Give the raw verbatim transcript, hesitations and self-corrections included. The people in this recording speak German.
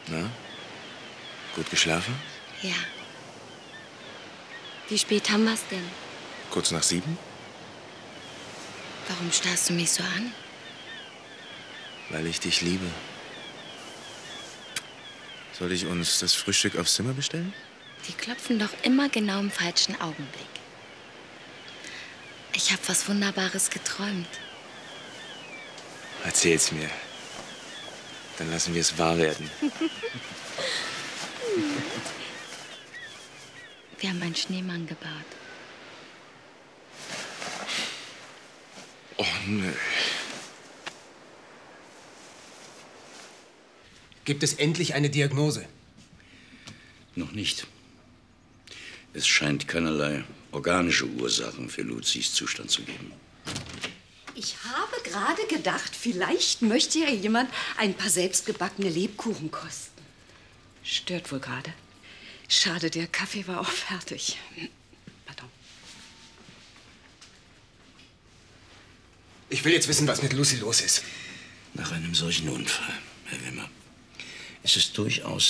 Na? Gut geschlafen? Ja. Wie spät haben wir's denn? Kurz nach sieben? Warum starrst du mich so an? Weil ich dich liebe. Soll ich uns das Frühstück aufs Zimmer bestellen? Die klopfen doch immer genau im falschen Augenblick. Ich habe was Wunderbares geträumt. Erzähl's mir. Dann lassen wir es wahr werden. Wir haben einen Schneemann gebaut. Oh, nö. Gibt es endlich eine Diagnose? Noch nicht. Es scheint keinerlei organische Ursachen für Luzis Zustand zu geben. Ich habe gerade gedacht, vielleicht möchte ja jemand ein paar selbstgebackene Lebkuchen kosten. Stört wohl gerade. Schade, der Kaffee war auch fertig. Pardon. Ich will jetzt wissen, was mit Lucy los ist. Nach einem solchen Unfall, Herr Wimmer, ist es durchaus